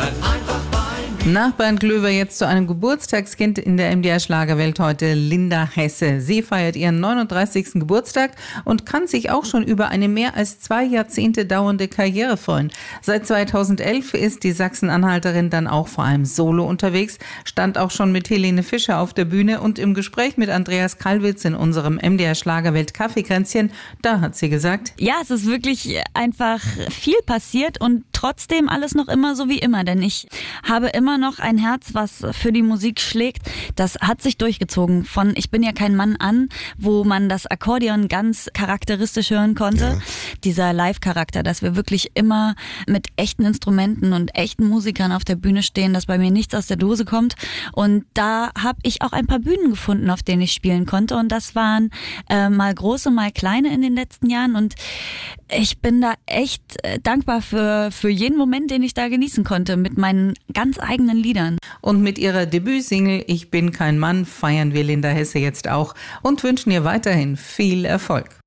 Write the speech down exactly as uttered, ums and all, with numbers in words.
Nachbarn Klöver jetzt zu einem Geburtstagskind in der M D R-Schlagerwelt heute, Linda Hesse. Sie feiert ihren neununddreißigsten Geburtstag und kann sich auch schon über eine mehr als zwei Jahrzehnte dauernde Karriere freuen. Seit zweitausendelf ist die Sachsen-Anhalterin dann auch vor allem solo unterwegs, stand auch schon mit Helene Fischer auf der Bühne und im Gespräch mit Andreas Kallwitz in unserem M D R-Schlagerwelt Kaffeekränzchen, da hat sie gesagt: Ja, es ist wirklich einfach viel passiert und trotzdem alles noch immer so wie immer, denn ich habe immer noch ein Herz, was für die Musik schlägt. Das hat sich durchgezogen von Ich bin ja kein Mann an, wo man das Akkordeon ganz charakteristisch hören konnte. Ja. Dieser Live-Charakter, dass wir wirklich immer mit echten Instrumenten und echten Musikern auf der Bühne stehen, dass bei mir nichts aus der Dose kommt. Und da habe ich auch ein paar Bühnen gefunden, auf denen ich spielen konnte. Und das waren äh, mal große, mal kleine in den letzten Jahren. Und ich bin da echt äh, dankbar für, für jeden Moment, den ich da genießen konnte mit meinen ganz eigenen Liedern. Und mit ihrer Debütsingle Ich bin kein Mann feiern wir Linda Hesse jetzt auch und wünschen ihr weiterhin viel Erfolg.